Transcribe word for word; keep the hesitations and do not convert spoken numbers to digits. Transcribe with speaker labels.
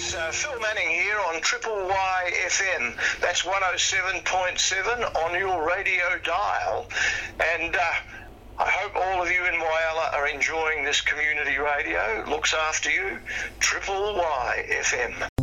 Speaker 1: It's uh, Phil Manning here on Triple Y F M. That's one oh seven point seven on your radio dial. And uh, I hope all of you in Whyalla are enjoying this community radio. Looks after you. Triple Y F M.